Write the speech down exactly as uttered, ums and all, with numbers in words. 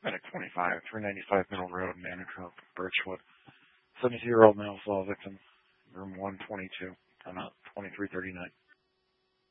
Medic twenty-five, three ninety-five Middle Road, Manitowoc, Birchwood. seventy-two-year-old male fall victim, room one twenty-two, I'm out twenty-three thirty-nine.